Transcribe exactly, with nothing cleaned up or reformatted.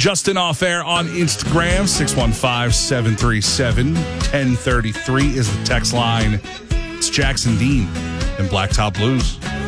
Justin Off Air on Instagram. six one five, seven three seven, one zero three three is the text line. It's Jackson Dean and Blacktop Blues.